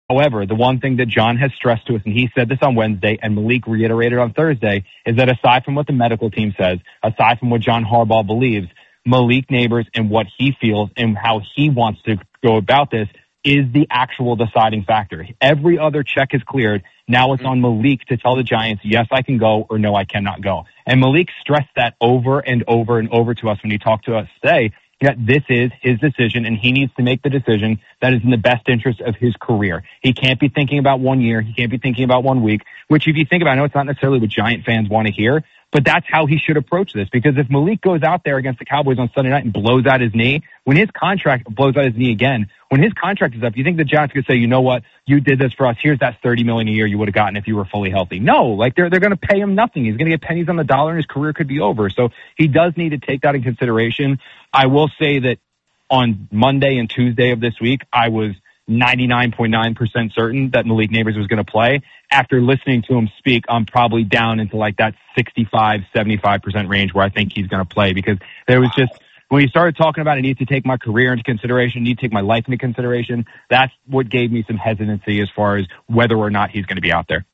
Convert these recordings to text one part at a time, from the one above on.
However, the one thing that John has stressed to us, and he said this on Wednesday, and Malik reiterated on Thursday, is that aside from what the medical team says, aside from what John Harbaugh believes, Malik Nabers and what he feels and how he wants to go about this is the actual deciding factor. Every other check is cleared. Now it's on Malik to tell the Giants, yes, I can go, or no, I cannot go. And Malik stressed that over and over and over to us when he talked to us today, that this is his decision and he needs to make the decision that is in the best interest of his career. He can't be thinking about 1 year. He can't be thinking about 1 week, which if you think about, I know it's not necessarily what Giant fans want to hear, but that's how he should approach this. Because if Malik goes out there against the Cowboys on Sunday night and blows out his knee, when his contract blows out his knee again, when his contract is up, you think the Giants could say, you know what, you did this for us. Here's that $30 million a year you would have gotten if you were fully healthy. No, like they're going to pay him nothing. He's going to get pennies on the dollar and his career could be over. So he does need to take that in consideration. I will say that on Monday and Tuesday of this week, I was 99.9% certain that Malik Nabers was going to play. After listening to him speak, I'm probably down into like that 65, 75% range where I think he's going to play, because there was just, when he started talking about I need to take my career into consideration, need to take my life into consideration, that's what gave me some hesitancy as far as whether or not he's going to be out there.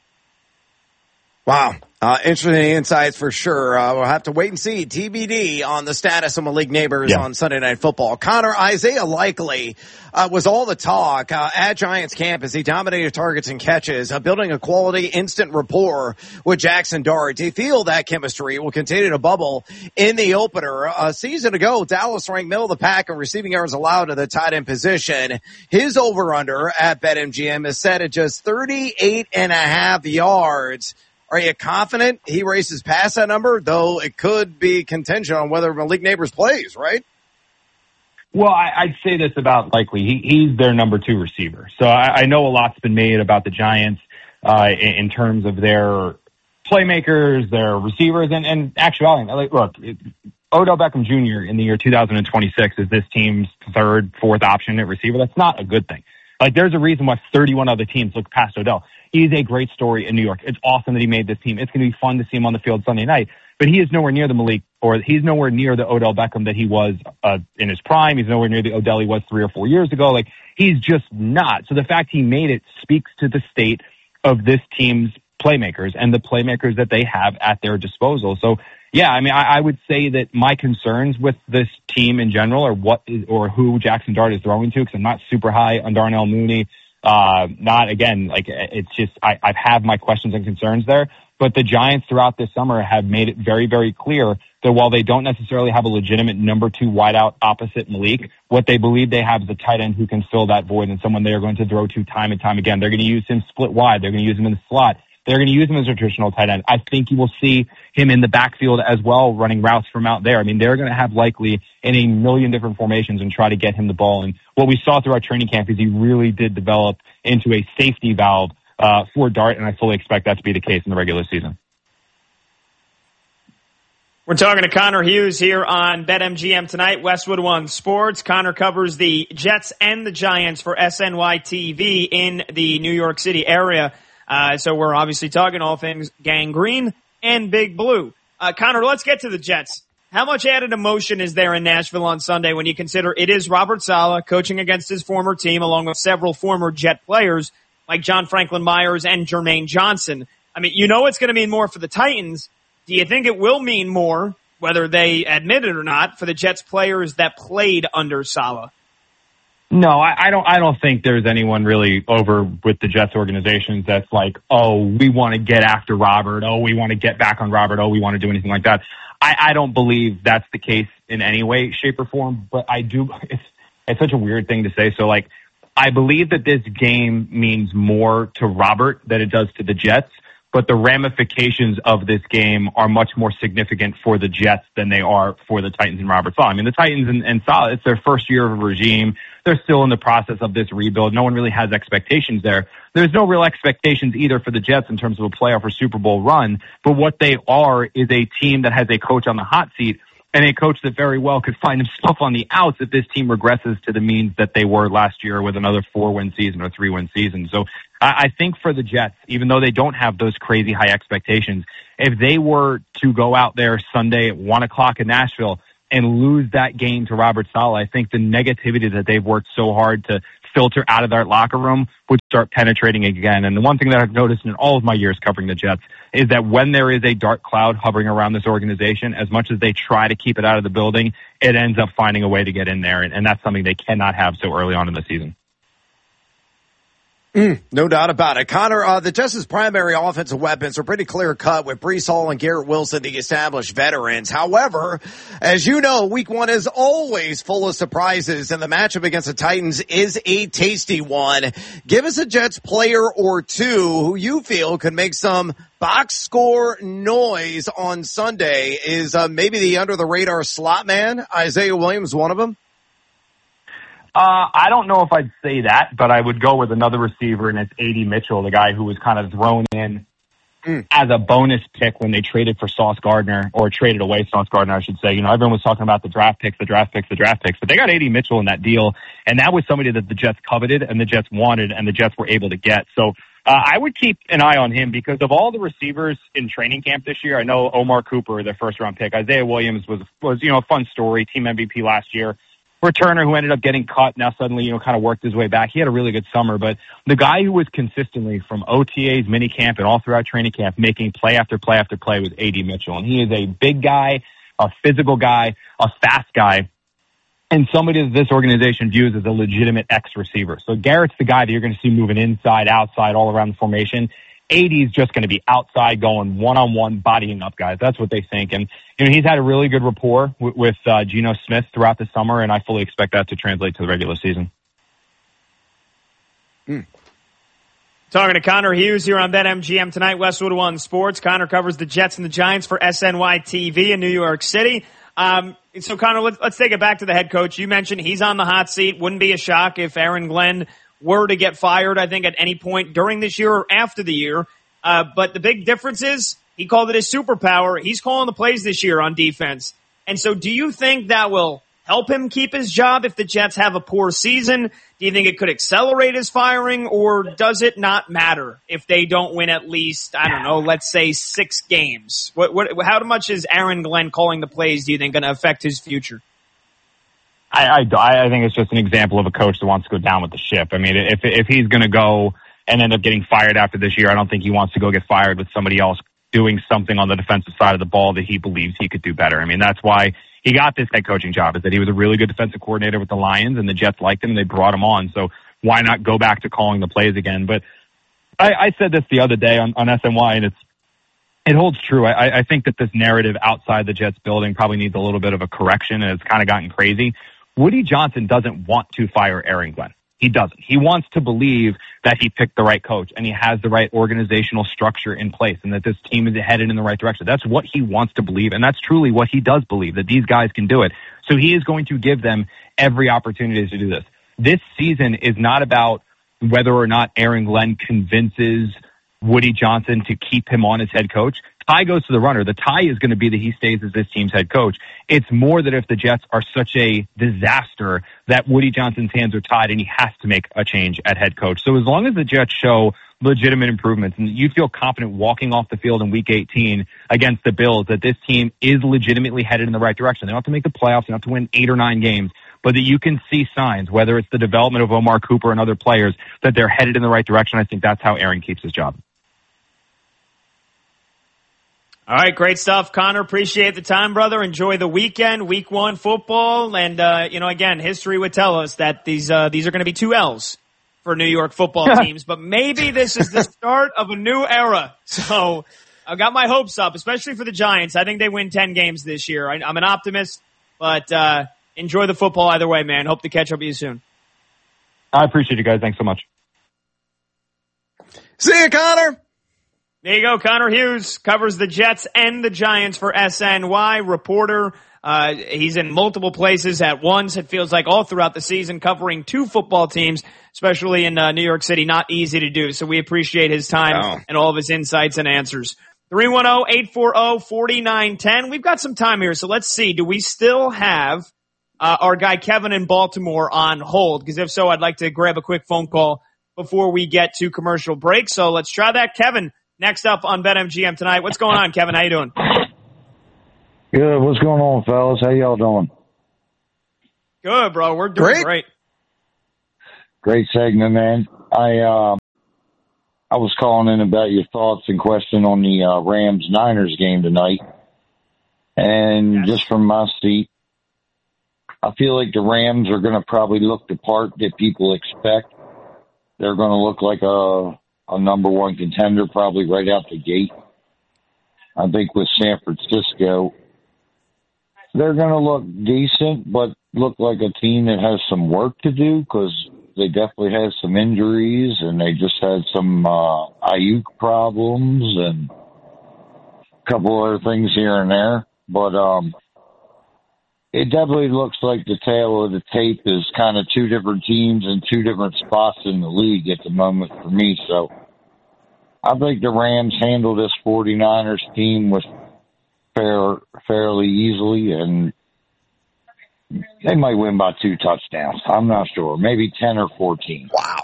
Wow. Interesting insights for sure. We'll have to wait and see. TBD on the status of Malik Nabers on Sunday Night Football. Connor, Isaiah Likely was all the talk at Giants camp as he dominated targets and catches, building a quality instant rapport with Jackson Dart. Do you feel that chemistry will continue to bubble in the opener? A season ago, Dallas ranked middle of the pack in receiving yards allowed to the tight end position. His over-under at BetMGM is set at just 38.5 yards. Are you confident he races past that number, though it could be contingent on whether Malik Nabers plays, right? Well, I'd say this about Likely. He's their number 2 receiver. So I know a lot's been made about the Giants in terms of their playmakers, their receivers, and actually, look, Odell Beckham Jr. in the year 2026 is this team's 3rd, 4th option at receiver. That's not a good thing. Like, there's a reason why 31 other teams look past Odell. He's a great story in New York. It's awesome that he made this team. It's going to be fun to see him on the field Sunday night. But he is nowhere near the Malik, or he's nowhere near the Odell Beckham that he was in his prime. He's nowhere near the Odell he was 3 or 4 years ago. Like, he's just not. So the fact he made it speaks to the state of this team's playmakers and the playmakers that they have at their disposal. So, yeah, I mean, I would say that my concerns with this team in general are who Jackson Dart is throwing to, because I'm not super high on Darnell Mooney. It's just, I have my questions and concerns there, but the Giants throughout this summer have made it very, very clear that while they don't necessarily have a legitimate number 2 wideout opposite Malik, what they believe they have is a tight end who can fill that void and someone they are going to throw to time and time again. They're going to use him split wide. They're going to use him in the slot. They're going to use him as a traditional tight end. I think you will see him in the backfield as well, running routes from out there. I mean, they're going to have Likely in a million different formations and try to get him the ball. And what we saw through our training camp is he really did develop into a safety valve for Dart, and I fully expect that to be the case in the regular season. We're talking to Connor Hughes here on BetMGM tonight, Westwood One Sports. Connor covers the Jets and the Giants for SNY TV in the New York City area. So we're obviously talking all things Gang Green and Big Blue. Connor, let's get to the Jets. How much added emotion is there in Nashville on Sunday when you consider it is Robert Saleh coaching against his former team along with several former Jet players like John Franklin Myers and Jermaine Johnson? I mean, you know it's going to mean more for the Titans. Do you think it will mean more, whether they admit it or not, for the Jets players that played under Saleh? No, I don't think there's anyone really over with the Jets organizations that's like, oh, we want to get after Robert. Oh, we want to get back on Robert. Oh, we want to do anything like that. I don't believe that's the case in any way, shape, or form, but I do. It's such a weird thing to say. So, like, I believe that this game means more to Robert than it does to the Jets, but the ramifications of this game are much more significant for the Jets than they are for the Titans and Robert Saleh. I mean, the Titans and Saleh, it's their first year of a regime. They're still in the process of this rebuild. No one really has expectations there. There's no real expectations either for the Jets in terms of a playoff or Super Bowl run, but what they are is a team that has a coach on the hot seat and a coach that very well could find himself on the outs if this team regresses to the means that they were last year with another 4-win season or 3-win season. So I think for the Jets, even though they don't have those crazy high expectations, if they were to go out there Sunday at 1 o'clock in Nashville and lose that game to Robert Saleh, I think the negativity that they've worked so hard to filter out of that locker room would start penetrating again. And the one thing that I've noticed in all of my years covering the Jets is that when there is a dark cloud hovering around this organization, as much as they try to keep it out of the building, it ends up finding a way to get in there. And that's something they cannot have so early on in the season. No doubt about it. Connor, the Jets' primary offensive weapons are pretty clear cut with Breece Hall and Garrett Wilson, the established veterans. However, as you know, week one is always full of surprises, and the matchup against the Titans is a tasty one. Give us a Jets player or two who you feel could make some box score noise on Sunday. Is maybe the under-the-radar slot man, Isaiah Williams, one of them? I don't know if I'd say that, but I would go with another receiver, and it's A.D. Mitchell, the guy who was kind of thrown in as a bonus pick when they traded for Sauce Gardner, or traded away Sauce Gardner, I should say. You know, everyone was talking about the draft picks, but they got A.D. Mitchell in that deal, and that was somebody that the Jets coveted and the Jets wanted and the Jets were able to get. So I would keep an eye on him because of all the receivers in training camp this year. I know Omar Cooper, their first-round pick. Isaiah Williams was a fun story, team MVP last year. Returner who ended up getting cut, now suddenly, kind of worked his way back. He had a really good summer, but the guy who was consistently from OTAs, minicamp, and all throughout training camp making play after play after play was A.D. Mitchell. And he is a big guy, a physical guy, a fast guy, and somebody that this organization views as a legitimate X receiver. So Garrett's the guy that you're going to see moving inside, outside, all around the formation. 80 is just going to be outside going one-on-one, bodying up guys. That's what they think. And, he's had a really good rapport with Geno Smith throughout the summer, and I fully expect that to translate to the regular season. Talking to Connor Hughes here on BetMGM tonight, Westwood One Sports. Connor covers the Jets and the Giants for SNY TV in New York City. So, Connor, let's take it back to the head coach. You mentioned he's on the hot seat. Wouldn't be a shock if Aaron Glenn were to get fired, I think, at any point during this year or after the year. But the big difference is he called it his superpower. He's calling the plays this year on defense. And so do you think that will help him keep his job if the Jets have a poor season? Do you think it could accelerate his firing, or does it not matter if they don't win at least, I don't know, let's say 6 games? How much is Aaron Glenn calling the plays, do you think, going to affect his future? I think it's just an example of a coach that wants to go down with the ship. I mean, if he's going to go and end up getting fired after this year, I don't think he wants to go get fired with somebody else doing something on the defensive side of the ball that he believes he could do better. I mean, that's why he got this head coaching job, is that he was a really good defensive coordinator with the Lions, and the Jets liked him and they brought him on. So why not go back to calling the plays again? But I said this the other day on SNY, and it holds true. I think that this narrative outside the Jets building probably needs a little bit of a correction, and it's kind of gotten crazy. Woody Johnson doesn't want to fire Aaron Glenn. He doesn't. He wants to believe that he picked the right coach and he has the right organizational structure in place and that this team is headed in the right direction. That's what he wants to believe, and that's truly what he does believe, that these guys can do it. So he is going to give them every opportunity to do this. This season is not about whether or not Aaron Glenn convinces Woody Johnson to keep him on as head coach. Tie goes to the runner. The tie is going to be that he stays as this team's head coach. It's more that if the Jets are such a disaster that Woody Johnson's hands are tied and he has to make a change at head coach. So as long as the Jets show legitimate improvements and you feel confident walking off the field in week 18 against the Bills that this team is legitimately headed in the right direction. They don't have to make the playoffs. They don't have to win 8 or 9 games, but that you can see signs, whether it's the development of Omar Cooper and other players, that they're headed in the right direction. I think that's how Aaron keeps his job. All right, great stuff, Connor. Appreciate the time, brother. Enjoy the weekend, week 1 football. And, again, history would tell us that these are going to be 2 L's for New York football teams. But maybe this is the start of a new era. So I've got my hopes up, especially for the Giants. I think they win 10 games this year. I'm an optimist, but enjoy the football either way, man. Hope to catch up with you soon. I appreciate you guys. Thanks so much. See you, Connor. There you go. Connor Hughes covers the Jets and the Giants for SNY. Reporter. He's in multiple places at once. It feels like all throughout the season, covering 2 football teams, especially in New York City. Not easy to do. So we appreciate his time and all of his insights and answers. 310-840-4910. We've got some time here. So let's see. Do we still have our guy Kevin in Baltimore on hold? Because if so, I'd like to grab a quick phone call before we get to commercial break. So let's try that. Kevin, next up on BetMGM tonight. What's going on, Kevin? How you doing? Good. What's going on, fellas? How y'all doing? Good, bro. We're doing great. Great segment, man. I was calling in about your thoughts and question on the Rams-Niners game tonight. And just from my seat, I feel like the Rams are going to probably look the part that people expect. They're going to look like a number one contender probably right out the gate. I think with San Francisco, they're going to look decent, but look like a team that has some work to do because they definitely had some injuries and they just had some Ayuk problems and a couple other things here and there. But it definitely looks like the tail of the tape is kind of two different teams in two different spots in the league at the moment for me. So I think the Rams handle this 49ers team with fairly easily, and they might win by 2 touchdowns. I'm not sure. Maybe 10 or 14. Wow.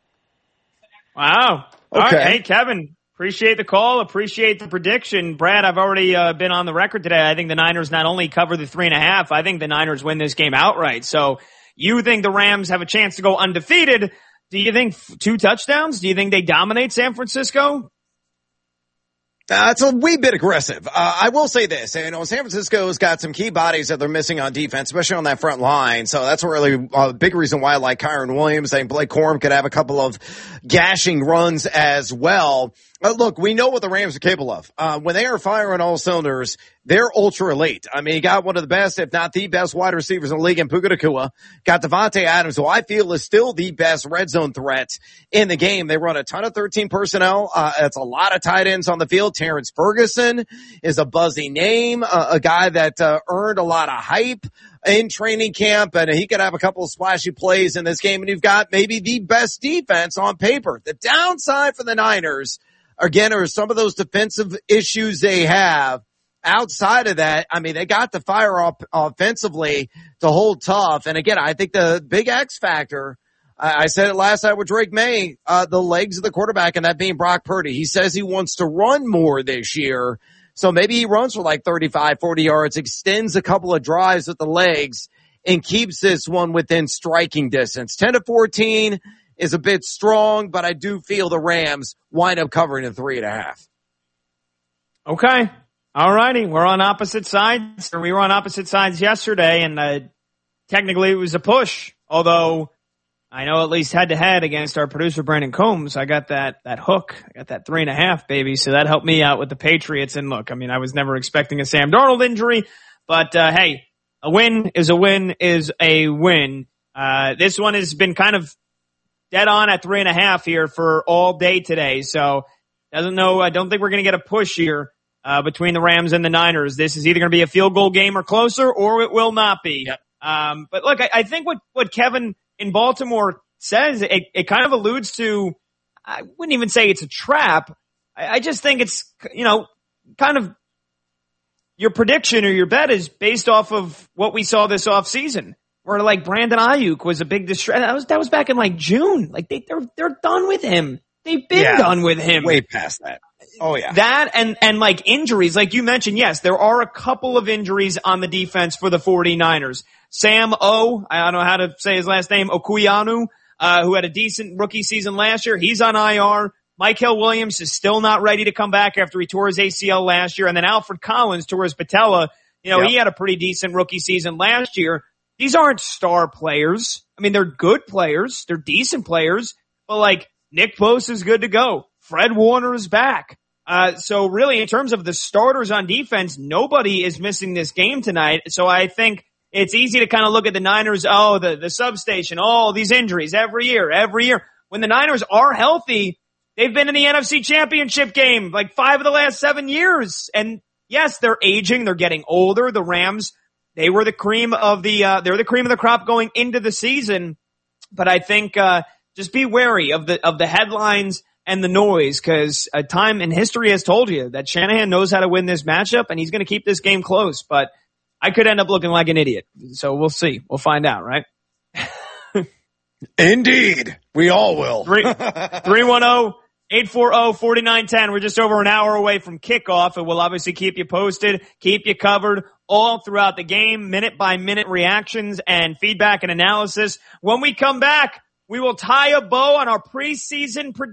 All right. Hey, Kevin, appreciate the call. Appreciate the prediction. Brad, I've already been on the record today. I think the Niners not only cover the 3.5, I think the Niners win this game outright. So you think the Rams have a chance to go undefeated. Do you think 2 touchdowns? Do you think they dominate San Francisco? It's a wee bit aggressive. I will say this, San Francisco's got some key bodies that they're missing on defense, especially on that front line. So that's really a big reason why I like Kyren Williams. I think Blake Corum could have a couple of gashing runs as well. Look, we know what the Rams are capable of. When they are firing all cylinders, they're ultra elite. I mean, you got one of the best, if not the best wide receivers in the league in Puka Nacua. Got Devontae Adams, who I feel is still the best red zone threat in the game. They run a ton of 13 personnel. It's a lot of tight ends on the field. Terrence Ferguson is a buzzy name, a guy that earned a lot of hype in training camp, and he could have a couple of splashy plays in this game. And you've got maybe the best defense on paper. The downside for the Niners, again, are some of those defensive issues they have. Outside of that, I mean, they got the fire up offensively to hold tough. And again, I think the big X factor, I said it last night with Drake May, the legs of the quarterback, and that being Brock Purdy. He says he wants to run more this year. So maybe he runs for like 35, 40 yards, extends a couple of drives with the legs, and keeps this one within striking distance. 10-14 is a bit strong, but I do feel the Rams wind up covering in 3.5. Okay. All righty. We're on opposite sides. We were on opposite sides yesterday, and technically it was a push. Although I know at least head-to-head against our producer Brandon Combs, I got that hook. I got that 3.5, baby. So that helped me out with the Patriots. And look, I mean, I was never expecting a Sam Darnold injury, but hey, a win is a win is a win. This one has been kind of dead on at 3.5 here for all day today. So I don't think we're going to get a push here between the Rams and the Niners. This is either going to be a field goal game or closer, or it will not be. Yep. But look, I think what Kevin in Baltimore says, it kind of alludes to, I wouldn't even say it's a trap. I just think it's, kind of your prediction or your bet is based off of what we saw this offseason. Where like Brandon Ayuk was a big distraction. That was back in like June. Like they're done with him. They've been done with him. Way past that. Oh yeah. That and like injuries, like you mentioned, yes, there are a couple of injuries on the defense for the 49ers. Sam I don't know how to say his last name, Okuyanu, who had a decent rookie season last year. He's on IR. Michael Williams is still not ready to come back after he tore his ACL last year. And then Alfred Collins tore his patella. He had a pretty decent rookie season last year. These aren't star players. I mean, they're good players. They're decent players. But like Nick Bosa is good to go. Fred Warner is back. So really, in terms of the starters on defense, nobody is missing this game tonight. So I think it's easy to kind of look at the Niners, the substation, these injuries every year. When the Niners are healthy, they've been in the NFC Championship game like 5 of the last 7 years. And yes, they're aging. They're getting older. The Rams, they were the cream of they're the cream of the crop going into the season. But I think, just be wary of the headlines and the noise, because time and history has told you that Shanahan knows how to win this matchup, and he's going to keep this game close. But I could end up looking like an idiot. So we'll see. We'll find out, right? Indeed. We all will. 310-840-4910. We're just over an hour away from kickoff, and we'll obviously keep you posted, keep you covered all throughout the game, minute-by-minute reactions and feedback and analysis. When we come back, we will tie a bow on our preseason predictions.